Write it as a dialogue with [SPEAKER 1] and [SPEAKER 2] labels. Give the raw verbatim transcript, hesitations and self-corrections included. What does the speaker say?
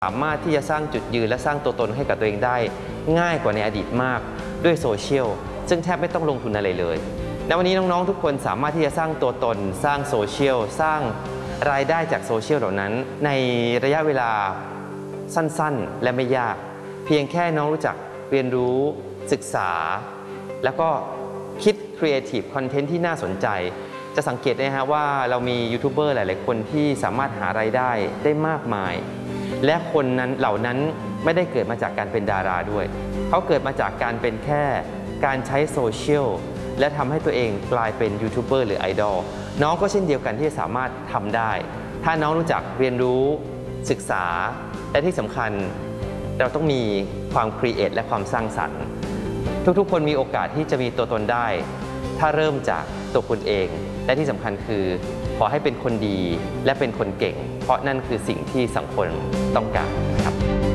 [SPEAKER 1] สามารถที่จะสร้างจุดยืนและสร้างตัวตนให้กับตัวเองได้ง่ายกว่าในอดีตมากด้วยโซเชียลซึ่งแทบไม่ต้องลงทุนอะไรเลยและวันนี้น้องๆทุกคนสามารถที่จะสร้างตัวตนสร้างโซเชียลสร้างรายได้จากโซเชียลเหล่านั้นในระยะเวลาสั้นๆและไม่ยากเพียงแค่น้องรู้จักเรียนรู้ศึกษาแล้วก็คิดครีเอทีฟคอนเทนต์ที่น่าสนใจจะสังเกตได้ฮะว่าเรามียูทูบเบอร์หลายๆคนที่สามารถหารายได้ได้มากมายและคนนั้นเหล่านั้นไม่ได้เกิดมาจากการเป็นดาราด้วยเขาเกิดมาจากการเป็นแค่การใช้โซเชียลและทำให้ตัวเองกลายเป็นยูทูบเบอร์หรือไอดอลน้องก็เช่นเดียวกันที่สามารถทำได้ถ้าน้องรู้จักเรียนรู้ศึกษาและที่สำคัญเราต้องมีความครีเอทและความสร้างสรรค์ทุกๆคนมีโอกาสที่จะมีตัวตนได้ถ้าเริ่มจากตัวคุณเองและที่สำคัญคือขอให้เป็นคนดีและเป็นคนเก่งเพราะนั่นคือสิ่งที่สังคมต้องการ